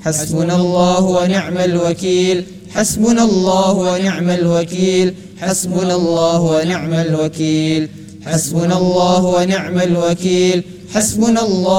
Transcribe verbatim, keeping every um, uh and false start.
حسبنا الله ونعم الوكيل حسبنا الله ونعم الوكيل حسبنا الله ونعم الوكيل حسبنا الله ونعم الوكيل حسبنا الله